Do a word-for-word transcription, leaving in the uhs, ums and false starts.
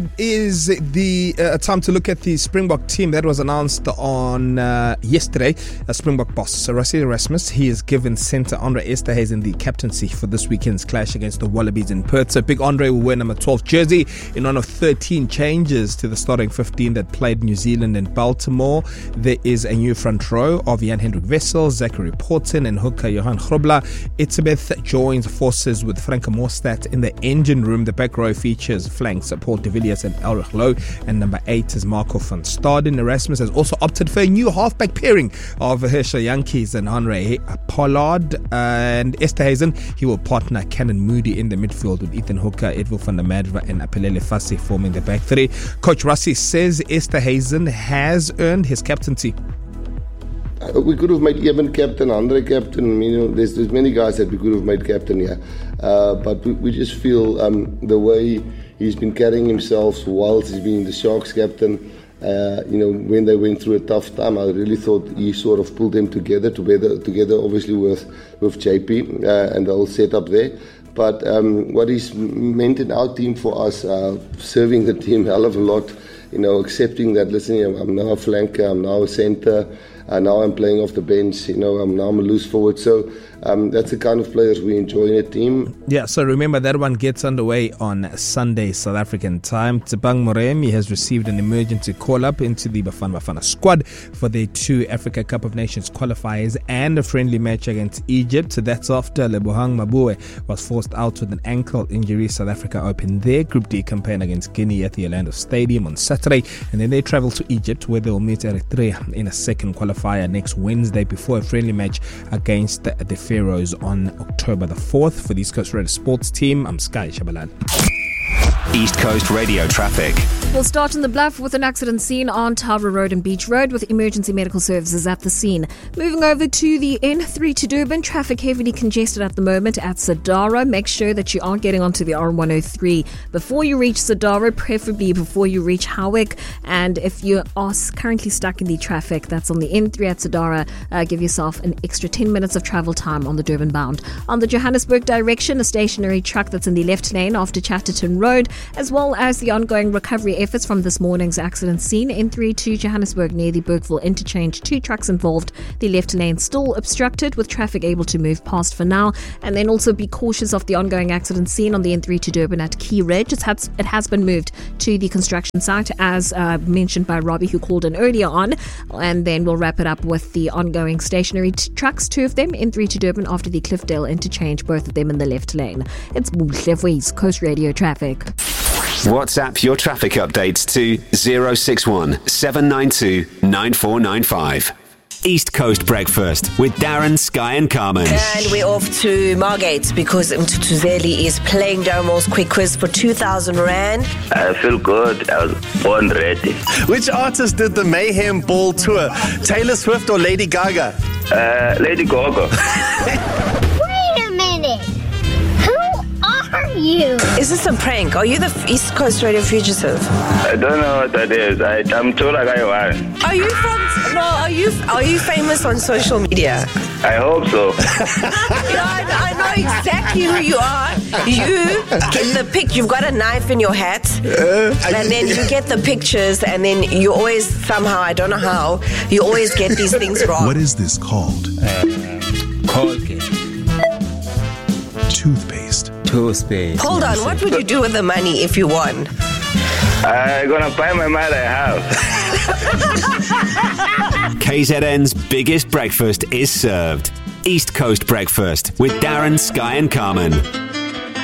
Is the uh, time to look at the Springbok team that was announced on uh, yesterday. A Springbok boss, Sir Rassie Erasmus, he has given centre Andre Esterhuizen the captaincy for this weekend's clash against the Wallabies in Perth. So Big Andre will wear number twelve jersey in one of thirteen changes to the starting fifteen that played New Zealand and Baltimore. There is a new front row of Jan-Hendrik Wessels, Zachary Porton and hooker Johan Grobler. Itzebeth joins forces with Franke Morstad in the engine room. The back row features flanks Paul de Villiers and Ulrich Loh, and number eight is Marco van Staden. Erasmus has also opted for a new halfback pairing of Herschel Yankees and Henry Pollard, and Esterhuizen, he will partner Cannon Moody in the midfield with Ethan Hooker, Edwin van der Merwe and Apelele Fassi forming the back three. Coach Rassie says Esterhuizen has earned his captaincy. Uh, we could have made Eben captain, Andre captain. You know, there's, there's many guys that we could have made captain here, uh, but we, we just feel um, the way he's been carrying himself whilst he's been the Sharks captain. Uh, you know, when they went through a tough time, I really thought he sort of pulled them together, together, together obviously with with J P uh, and the whole setup there. But um, what he's meant in our team for us, uh, serving the team a hell of a lot. You know, accepting that, listen, I'm now a flanker, I'm now a centre, uh, now I'm playing off the bench, you know, I'm now I'm a loose forward. So um, that's the kind of players we enjoy in a team. Yeah, so remember that one gets underway on Sunday, South African time. Tebang Moremi has received an emergency call-up into the Bafana Bafana squad for the two Africa Cup of Nations qualifiers and a friendly match against Egypt. So that's after Lebohang Mabue was forced out with an ankle injury. South Africa opened their Group D campaign against Guinea at the Orlando Stadium on Saturday, and then they travel to Egypt where they will meet Eritrea in a second qualifier next Wednesday before a friendly match against the, the Pharaohs on October the fourth. For the East Coast Radio Sports team, I'm Sky Shabalala. East Coast Radio traffic. We'll start in the Bluff with an accident scene on Tower Road and Beach Road with emergency medical services at the scene. Moving over to the N three to Durban, traffic heavily congested at the moment at Sadara. Make sure that you aren't getting onto the R one oh three before you reach Sadara, preferably before you reach Howick. And if you are currently stuck in the traffic that's on the N three at Sadara, uh, give yourself an extra ten minutes of travel time on the Durban bound. On the Johannesburg direction, a stationary truck that's in the left lane after Chatterton Road, as well as the ongoing recovery efforts from this morning's accident scene. N three to Johannesburg near the Bergville interchange, two trucks involved. The left lane still obstructed with traffic able to move past for now. And then also be cautious of the ongoing accident scene on the N three to Durban at Key Ridge. It has, it has been moved to the construction site as uh, mentioned by Robbie, who called in earlier on. And then we'll wrap it up with the ongoing stationary t- trucks, two of them, N three to Durban after the Cliffdale interchange, both of them in the left lane. It's Buhle for East Coast Radio Traffic. WhatsApp your traffic updates to zero six one seven nine two nine four nine five. East Coast Breakfast with Darren, Sky and Carmen. And we're off to Margate because Mtutuzeli is playing Darren's quick quiz for two thousand rand. I feel good. I was born ready. Which artist did the Mayhem Ball tour? Taylor Swift or Lady Gaga? Uh, Lady Gaga. Wait a minute. Are you? Is this a prank? Are you the East Coast Radio fugitive? I don't know what that is. I, I'm told I got one. Are you from? No. Are you? Are you famous on social media? I hope so. You know, I, I know exactly who you are. You get the pic. You've got a knife in your hat, uh, and then you get the pictures, and then you always somehow, I don't know how, you always get these things wrong. What is this called? Uh, Colgate. Toothpaste. Toothpaste. Hold on, what would you do with the money if you won? I'm gonna buy my mother a house. K Z N's biggest breakfast is served. East Coast Breakfast with Darren, Sky and Carmen.